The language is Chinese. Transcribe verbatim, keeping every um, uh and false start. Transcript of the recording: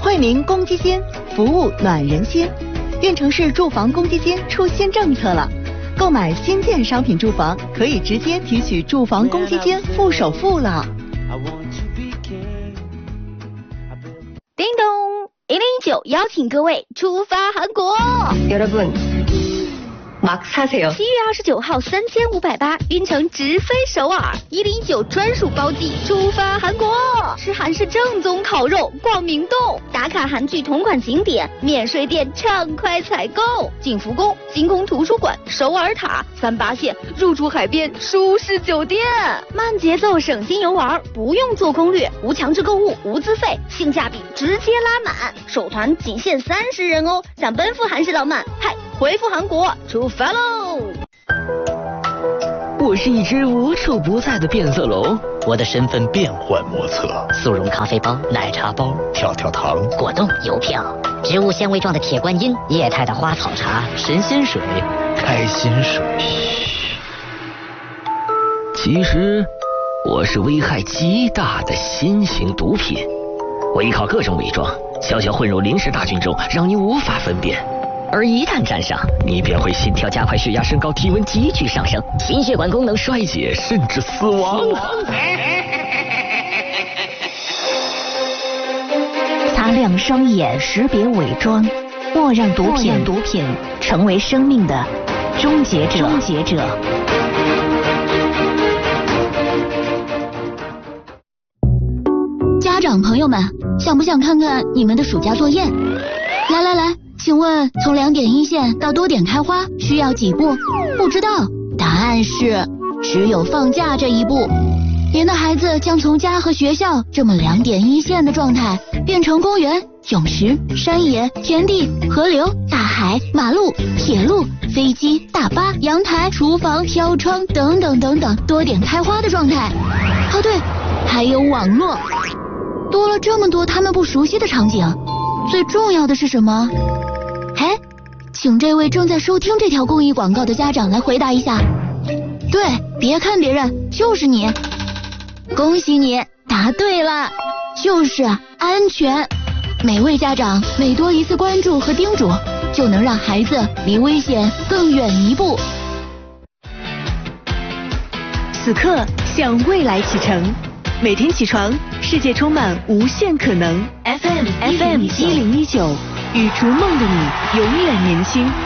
惠民公积金，服务暖人心。运城市住房公积金出新政策了，购买新建商品住房可以直接提取住房公积金付首付了。 叮咚，一零一九邀请各位出发韩国。 여러분 막 사세요。 七月二十九号三千五百八，运城直飞首尔，一零一九专属包机出发韩国，吃韩式正宗烤肉，逛明洞，打卡韩剧同款景点，免税店畅快采购，景福宫、星空图书馆、首尔塔、三八线入住海边舒适酒店，慢节奏省心游玩，不用做攻略，无强制购物，无资费，性价比直接拉满，首团仅限三十人哦，想奔赴韩式浪漫，嗨！回复韩国出发喽！ 我是一只无处不在的变色龙， 我的身份变幻莫测，速溶咖啡包、奶茶包、跳跳糖、 果冻、邮票、植物纤维状的铁观音、液态的花草茶、 神仙水、开心水。 其实我是危害极大的新型毒品，我依靠各种伪装，悄悄混入临时大军中，让你无法分辨。而一旦沾上，你便会心跳加快、血压升高、体温急剧上升、心血管功能衰竭，甚至死亡。 擦亮双眼，识别伪装，莫让毒品毒品成为生命的终结者。终结者。 家长朋友们，想不想看看你们的暑假作业？来来来。请问从两点一线到多点开花需要几步？不知道，答案是只有放假这一步。您的孩子将从家和学校这么两点一线的状态，变成公园、泳池、山野、田地、河流、大海、马路、铁路、飞机、大巴、阳台、厨房、飘窗等等等等多点开花的状态。哦对，还有网络，多了这么多他们不熟悉的场景。最重要的是什么？哎，请这位正在收听这条公益广告的家长来回答一下。对，别看别人，就是你。恭喜你，答对了，就是安全。每位家长每多一次关注和叮嘱，就能让孩子离危险更远一步。 此刻向未来启程，每天起床，世界充满无限可能。F M F M 一零一九。与逐梦的你永远年轻。